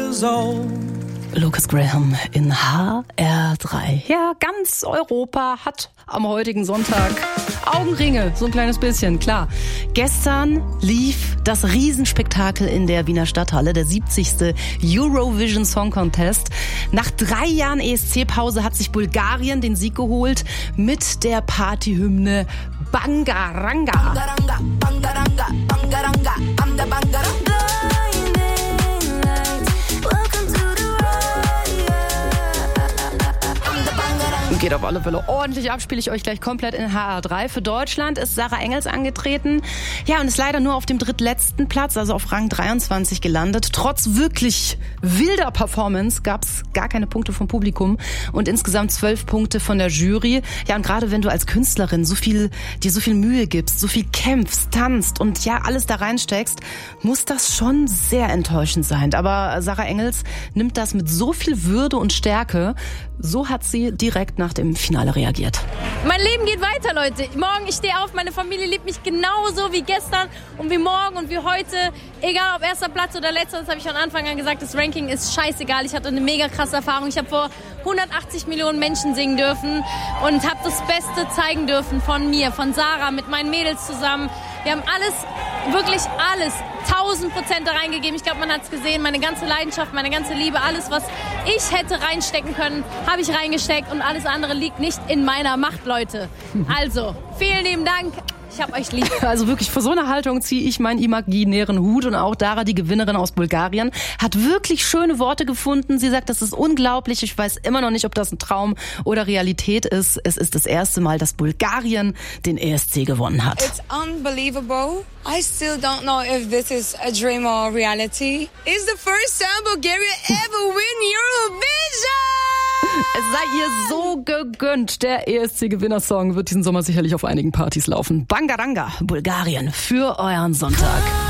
years old. Lucas Graham in HR3. Ja, ganz Europa hat am heutigen Sonntag Augenringe, so ein kleines bisschen, klar. Gestern lief das Riesenspektakel in der Wiener Stadthalle, der 70. Eurovision Song Contest. Nach 3 Jahren ESC-Pause hat sich Bulgarien den Sieg geholt mit der Partyhymne Bangaranga. Bangaranga, Bangaranga, Bangaranga, I'm the Bangaranga. Geht auf alle Fälle ordentlich ab, spiele ich euch gleich komplett in HR3. Für Deutschland ist Sarah Engels angetreten. Ja, und ist leider nur auf dem drittletzten Platz, also auf Rang 23 gelandet. Trotz wirklich wilder Performance gab es gar keine Punkte vom Publikum und insgesamt 12 Punkte von der Jury. Ja, und gerade wenn du als Künstlerin dir so viel Mühe gibst, so viel kämpfst, tanzt und ja, alles da reinsteckst, muss das schon sehr enttäuschend sein. Aber Sarah Engels nimmt das mit so viel Würde und Stärke. So hat sie direkt nach dem Finale reagiert. Mein Leben geht weiter, Leute. Morgen, ich stehe auf, meine Familie liebt mich genauso wie gestern und wie morgen und wie heute. Egal ob erster Platz oder letzter, das habe ich von Anfang an gesagt, das Ranking ist scheißegal. Ich hatte eine mega krasse Erfahrung. Ich habe vor 180 Millionen Menschen singen dürfen und habe das Beste zeigen dürfen von mir, von Sarah, mit meinen Mädels zusammen. Wir haben alles, wirklich alles, 1000% da reingegeben. Ich glaube, man hat es gesehen, meine ganze Leidenschaft, meine ganze Liebe, alles, was ich hätte reinstecken können, habe ich reingesteckt und alles andere liegt nicht in meiner Macht, Leute. Also, vielen lieben Dank. Ich hab euch lieb. Also wirklich, vor so einer Haltung ziehe ich meinen imaginären Hut. Und auch Dara, die Gewinnerin aus Bulgarien, hat wirklich schöne Worte gefunden. Sie sagt, das ist unglaublich. Ich weiß immer noch nicht, ob das ein Traum oder Realität ist. Es ist das erste Mal, dass Bulgarien den ESC gewonnen hat. It's unbelievable. I still don't know if this is a dream or reality. It's the first time Bulgaria ever win Eurovision! Es sei ihr so gegönnt. Der ESC-Gewinnersong wird diesen Sommer sicherlich auf einigen Partys laufen. Bangaranga, Bulgarien, für euren Sonntag.